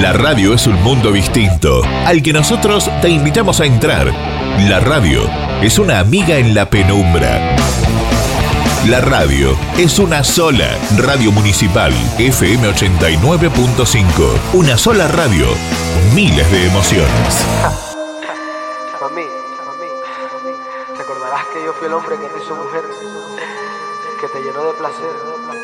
La radio es un mundo distinto, al que nosotros te invitamos a entrar. La radio es una amiga en la penumbra. La radio es una sola. Radio Municipal FM 89.5. Una sola radio. Miles de emociones. Mami, recordarás que yo fui el hombre que te hizo mujer, que te llenó de placer.